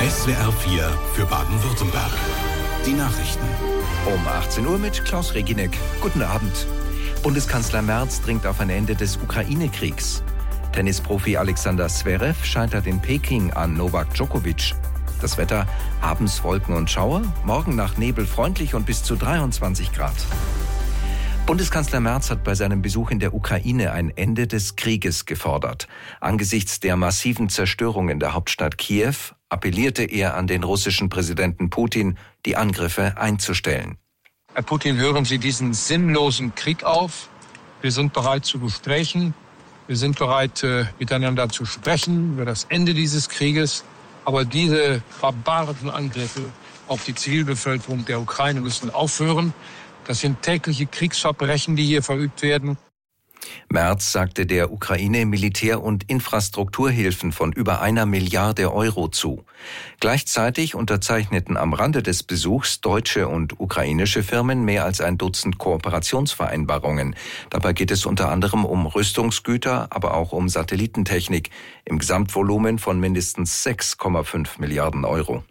SWR 4 für Baden-Württemberg. Die Nachrichten. Um 18 Uhr mit Klaus Reginek. Guten Abend. Bundeskanzler Merz dringt auf ein Ende des Ukraine-Kriegs. Tennisprofi Alexander Zverev scheitert in Peking an Novak Djokovic. Das Wetter: abends Wolken und Schauer, morgen nach Nebel freundlich und bis zu 23 Grad. Bundeskanzler Merz hat bei seinem Besuch in der Ukraine ein Ende des Krieges gefordert. Angesichts der massiven Zerstörung in der Hauptstadt Kiew appellierte er an den russischen Präsidenten Putin, die Angriffe einzustellen. Herr Putin, hören Sie diesen sinnlosen Krieg auf. Wir sind bereit zu Gesprächen. Wir sind bereit, miteinander zu sprechen über das Ende dieses Krieges. Aber diese barbarischen Angriffe auf die Zivilbevölkerung der Ukraine müssen aufhören. Das sind tägliche Kriegsverbrechen, die hier verübt werden. Merz sagte der Ukraine Militär- und Infrastrukturhilfen von über 1 Milliarde Euro zu. Gleichzeitig unterzeichneten am Rande des Besuchs deutsche und ukrainische Firmen mehr als ein Dutzend Kooperationsvereinbarungen. Dabei geht es unter anderem um Rüstungsgüter, aber auch um Satellitentechnik im Gesamtvolumen von mindestens 6,5 Milliarden Euro.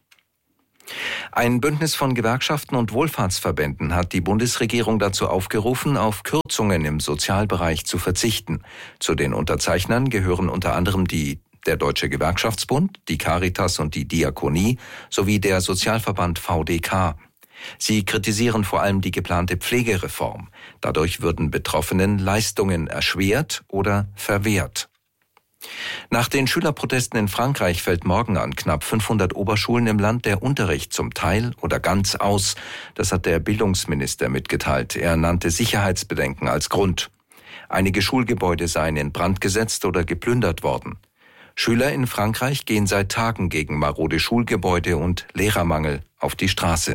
Ein Bündnis von Gewerkschaften und Wohlfahrtsverbänden hat die Bundesregierung dazu aufgerufen, auf Kürzungen im Sozialbereich zu verzichten. Zu den Unterzeichnern gehören unter anderem der Deutsche Gewerkschaftsbund, die Caritas und die Diakonie sowie der Sozialverband VDK. Sie kritisieren vor allem die geplante Pflegereform. Dadurch würden Betroffenen Leistungen erschwert oder verwehrt. Nach den Schülerprotesten in Frankreich fällt morgen an knapp 500 Oberschulen im Land der Unterricht zum Teil oder ganz aus. Das hat der Bildungsminister mitgeteilt. Er nannte Sicherheitsbedenken als Grund. Einige Schulgebäude seien in Brand gesetzt oder geplündert worden. Schüler in Frankreich gehen seit Tagen gegen marode Schulgebäude und Lehrermangel auf die Straße.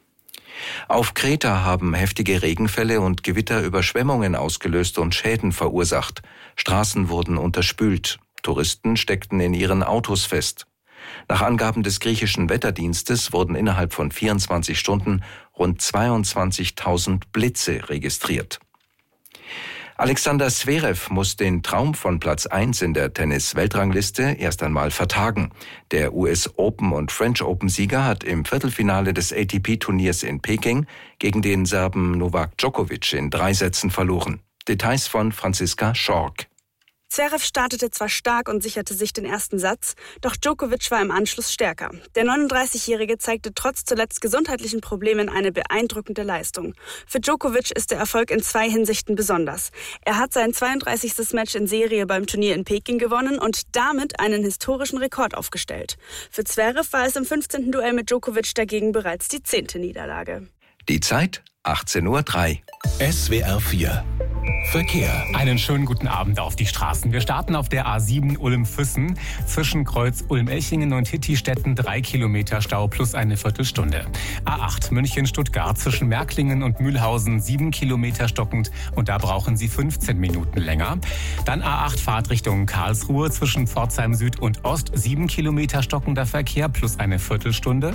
Auf Kreta haben heftige Regenfälle und Gewitter Überschwemmungen ausgelöst und Schäden verursacht. Straßen wurden unterspült. Touristen steckten in ihren Autos fest. Nach Angaben des griechischen Wetterdienstes wurden innerhalb von 24 Stunden rund 22.000 Blitze registriert. Alexander Zverev muss den Traum von Platz 1 in der Tennis-Weltrangliste erst einmal vertagen. Der US-Open- und French-Open-Sieger hat im Viertelfinale des ATP-Turniers in Peking gegen den Serben Novak Djokovic in 3 Sätzen verloren. Details von Franziska Schork. Zverev startete zwar stark und sicherte sich den ersten Satz, doch Djokovic war im Anschluss stärker. Der 39-Jährige zeigte trotz zuletzt gesundheitlichen Problemen eine beeindruckende Leistung. Für Djokovic ist der Erfolg in 2 Hinsichten besonders. Er hat sein 32. Match in Serie beim Turnier in Peking gewonnen und damit einen historischen Rekord aufgestellt. Für Zverev war es im 15. Duell mit Djokovic dagegen bereits die 10. Niederlage. Die Zeit 18:03 Uhr. SWR 4 Verkehr. Einen schönen guten Abend auf die Straßen. Wir starten auf der A7 Ulm-Füssen. Zwischen Kreuz Ulm-Elchingen und Hittistetten 3 Kilometer Stau plus eine Viertelstunde. A8 München-Stuttgart zwischen Märklingen und Mühlhausen 7 Kilometer stockend und da brauchen Sie 15 Minuten länger. Dann A8 Fahrtrichtung Karlsruhe zwischen Pforzheim Süd und Ost 7 Kilometer stockender Verkehr plus eine Viertelstunde.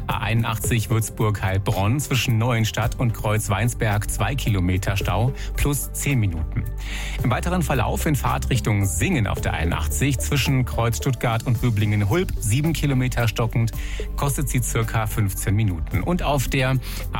A81 Würzburg-Heilbronn zwischen Neuenstadt und Kreuz-Weinsberg 2 Kilometer Stau plus 10 Minuten. Im weiteren Verlauf in Fahrtrichtung Singen auf der 81 zwischen Kreuz Stuttgart und Böblingen-Hulb 7 Kilometer stockend, kostet sie circa 15 Minuten. Und auf der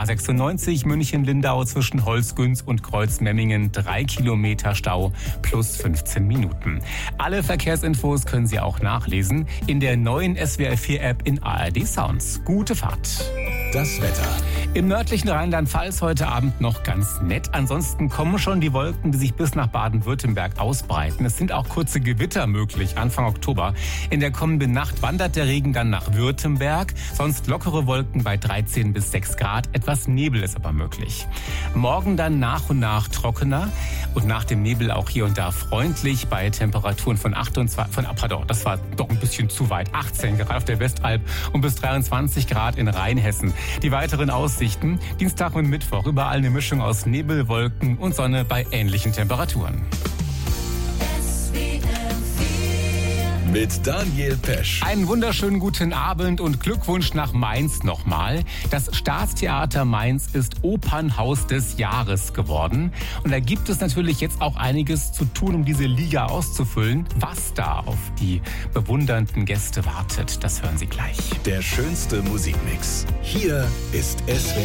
A96 München-Lindau zwischen Holzgünz und Kreuz Memmingen 3 Kilometer Stau plus 15 Minuten. Alle Verkehrsinfos können Sie auch nachlesen in der neuen SWR 4 App in ARD Sounds. Gute Fahrt. Das Wetter. Im nördlichen Rheinland-Pfalz heute Abend noch ganz nett. Ansonsten kommen schon die Wolken, die sich bis nach Baden-Württemberg ausbreiten. Es sind auch kurze Gewitter möglich Anfang Oktober. In der kommenden Nacht wandert der Regen dann nach Württemberg. Sonst lockere Wolken bei 13 bis 6 Grad. Etwas Nebel ist aber möglich. Morgen dann nach und nach trockener und nach dem Nebel auch hier und da freundlich bei Temperaturen von 18 Grad auf der Westalb und bis 23 Grad in Rheinhessen. Die weiteren Aussichten: Dienstag und Mittwoch überall eine Mischung aus Nebel, Wolken und Sonne bei ähnlichen Temperaturen. mit Daniel Pesch. Einen wunderschönen guten Abend und Glückwunsch nach Mainz nochmal. Das Staatstheater Mainz ist Opernhaus des Jahres geworden. Und da gibt es natürlich jetzt auch einiges zu tun, um diese Liga auszufüllen. Was da auf die bewundernden Gäste wartet, das hören Sie gleich. Der schönste Musikmix. Hier ist SWR.